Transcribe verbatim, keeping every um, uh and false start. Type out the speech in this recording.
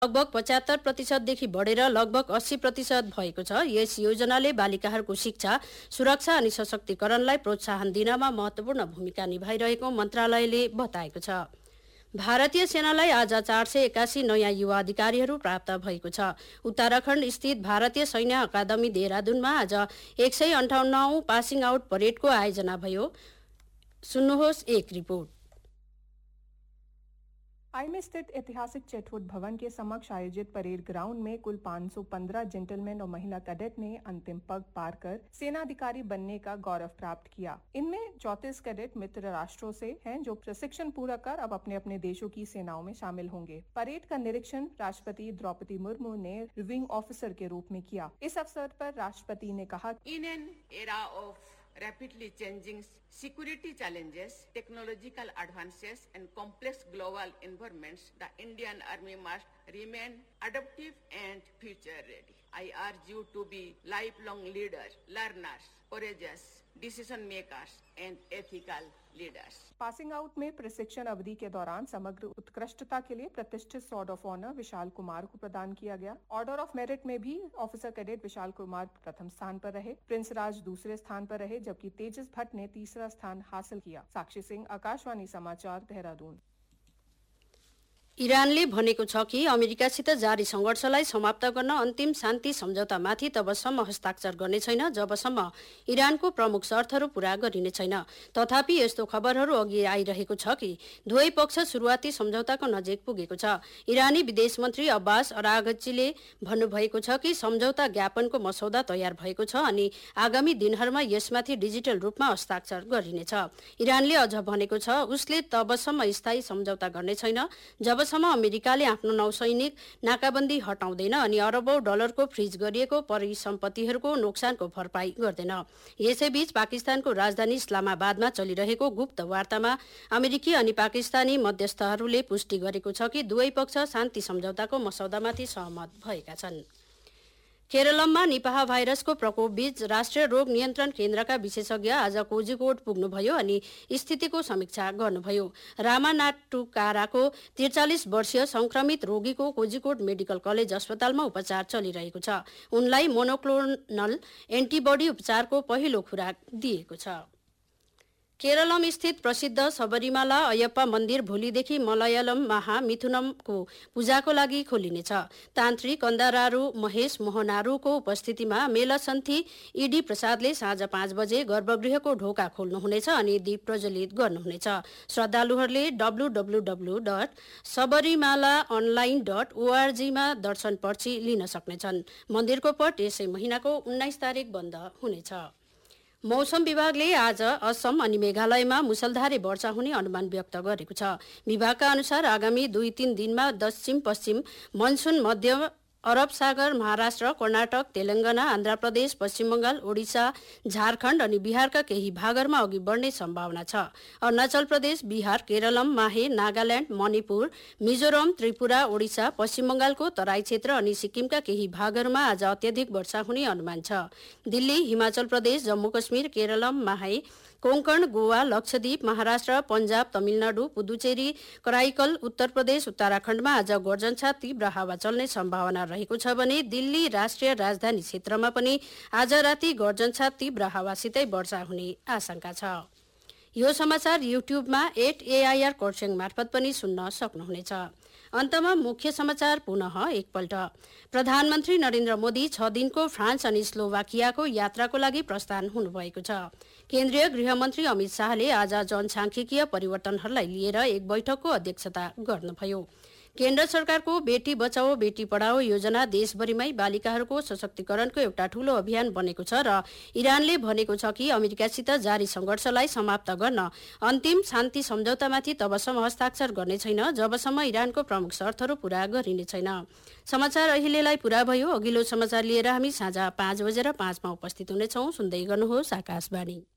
लगभग पचहत्तर प्रतिशतदेखि बढेर लगभग अस्सी प्रतिशत भएको छ। यस योजनाले बालिकाहरूको शिक्षा, सुरक्षा अनि सशक्तिकरणलाई प्रोत्साहन दिनमा महत्त्वपूर्ण भूमिका निभाइरहेको मन्त्रालयले बताएको छ। भारतीय सेनालाई आज चार सय एकासी नयाँ युवा अधिकारीहरू प्राप्त भएको छ। उत्तराखण्ड स्थित भारतीय सैन्य अकादमी देहरादूनमा आज एक सय अन्ठाउन्नौं पासिङ आउट परेडको आयोजना भयो। सुन्नुहोस् एक रिपोर्ट। आई में स्थित ऐतिहासिक चेटवुड भवन के समक्ष आयोजित परेड ग्राउंड में कुल पाँच सौ पंद्रह जेंटलमैन और महिला कैडेट ने अंतिम पग पार कर सेना अधिकारी बनने का गौरव प्राप्त किया। इनमें चौंतीस कैडेट मित्र राष्ट्रों से हैं जो प्रशिक्षण पूरा कर अब अपने अपने देशों की सेनाओं में शामिल होंगे। परेड का निरीक्षण राष्ट्रपति द्रौपदी मुर्मू ने रिविंग ऑफिसर के रूप में किया। इस अवसर पर राष्ट्रपति ने कहा, in an era of rapidly changing security challenges, technological advances and complex global environments, the Indian Army must remain adaptive and future ready. I urge you to be lifelong leaders, learners, courageous decision makers and ethical leaders. Passing out में प्रशिक्षण अवधि के दौरान समग्र उत्कृष्टता के लिए प्रतिष्ठित sword of honour Vishal Kumar को प्रदान किया गया। ऑर्डर ऑफ मेरिट में भी ऑफिसर कैडेट विशाल कुमार प्रथम स्थान पर रहे, प्रिंस राज दूसरे स्थान पर रहे, जबकि तेजस भट्ट ने तीसरा स्थान हासिल किया। साक्षी सिंह, आकाशवाणी समाचार, देहरादून। इरानले भनेको छ कि अमेरिकासित जारी सङ्घर्षलाई समाप्त गर्न अन्तिम शान्ति सम्झौतामाथि तबसम्म हस्ताक्षर गर्ने छैन जबसम्म इरानको प्रमुख शर्तहरू पूरा गरिने छैन। तथापि यस्तो खबरहरू अघि आइरहेको छ कि दुवै पक्ष सुरुवाती सम्झौताको नजिक पुगेको छ। इरानी विदेश मन्त्री अब्बास अरागचीले भन्नुभएको छ कि सम्झौता ज्ञापनको मसौदा तयार भएको छ अनि आगामी दिनहरूमा यसमाथि डिजिटल रूपमा हस्ताक्षर गरिनेछ। इरानले अझ भनेको छ उसले तबसम्म स्थायी सम्झौता गर्ने छैन जबसम्म अमेरिकाले आफ्नो नौसैनिक नाकाबन्दी हटाउँदैन अनि अरबौं डलरको फ्रिज गरिएको परिसम्पत्तिहरूको नोक्सानको भरपाई गर्दैन। यसैबीच पाकिस्तानको राजधानी इस्लामाबादमा चलिरहेको गुप्त वार्तामा अमेरिकी अनि पाकिस्तानी मध्यस्थहरूले पुष्टि गरेको छ कि दुवै पक्ष शान्ति सम्झौताको मसौदामाथि सहमत भएका छन्। केरलमा निपाह भाइरसको प्रकोपबीच राष्ट्रिय रोग नियन्त्रण केन्द्रका विशेषज्ञ आज कोझिकोड पुग्नुभयो अनि स्थितिको समीक्षा गर्नुभयो। रामानाथुकाराको त्रिचालिस वर्षीय संक्रमित रोगीको कोझिकोड मेडिकल कलेज अस्पतालमा उपचार चलिरहेको छ। उनलाई मोनोक्लोनल एन्टिबडी उपचारको पहिलो खुराक दिएको छ। केरलम स्थित प्रसिद्ध सबरीमाला अयप्पा मन्दिर भोलिदेखि मलयालम महा मिथुनमको पूजाको लागि खोलिनेछ। तान्त्रिक अन्दारारू महेश मोहनारूको उपस्थितिमा मेलसन्थी इडी प्रसादले साँझ पाँच बजे गर्भगृहको ढोका खोल्नुहुनेछ अनि दीप प्रज्वलित गर्नुहुनेछ। श्रद्धालुहरूले W W W dot Sabarimala online dot ओआरजीमा दर्शन पर्ची लिन सक्नेछन्। मन्दिरको पट यसै महिनाको उन्नाइस तारिक बन्द हुनेछ। मौसम विभागले आज असम अनि मेघालयमा मुसलधारे वर्षा हुने अनुमान व्यक्त गरेको छ। विभागका अनुसार आगामी दुई तीन दिनमा दक्षिण पश्चिम मनसुन मध्य अरब सागर, महाराष्ट्र, कर्नाटक, तेलंगाना, आन्ध्र प्रदेश, पश्चिम बंगाल, ओडिसा, झारखण्ड अनि बिहारका केही भागहरूमा अघि बढ्ने सम्भावना छ। अरुणाचल प्रदेश, बिहार, केरलम, माहे, नागाल्याण्ड, मणिपुर, मिजोरम, त्रिपुरा, ओडिसा, पश्चिम बंगालको तराई क्षेत्र अनि सिक्किमका केही भागहरूमा आज अत्यधिक वर्षा हुने अनुमान छ। दिल्ली, हिमाचल प्रदेश, जम्मू कश्मीर, केरलम, माहे, कोंकण, गोवा, लक्षद्वीप, महाराष्ट्र, पंजाब, तमिलनाडु, पुदुचेरी, कराईकल, उत्तर प्रदेश, उत्तराखण्डमा आज गर्जनसाथ तीव्र हावा चल्ने सम्भावना रहेको छ भने दिल्ली राष्ट्रिय राजधानी क्षेत्रमा पनि आज राति गर्जनसाथ तीव्र हावासितै वर्षा हुने आशंका छ। यो समाचार युट्युबमा एट एआईआर कर्स्याङ मार्फत पनि सुन्न सक्नुहुनेछ। अन्तमा मुख्य समाचार पुनः एकपल्ट। प्रधानमन्त्री नरेन्द्र मोदी छ दिनको फ्रान्स अनि स्लोभाकियाको यात्राको लागि प्रस्थान हुनुभएको छ। केन्द्रीय गृहमन्त्री अमित शाहले आज जनसांख्यिकीय परिवर्तनहरूलाई लिएर एक बैठकको अध्यक्षता गर्नुभयो। केन्द्र सरकारको बेटी बचाओ बेटी पढाओ योजना देशभरिमै बालिकाहरूको सशक्तिकरणको एउटा ठूलो अभियान बनेको छ र इरानले भनेको छ कि अमेरिकासित जारी सङ्घर्षलाई समाप्त गर्न अन्तिम शान्ति सम्झौतामाथि तबसम्म हस्ताक्षर गर्ने छैन जबसम्म इरानको प्रमुख शर्तहरू पूरा गरिने छैन। समाचार अहिलेलाई पूरा भयो। अघिल्लो समाचार लिएर हामी साँझ पाँच बजेर पाँचमा उपस्थित हुनेछौँ। सुन्दै गर्नुहोस् आकाशवाणी।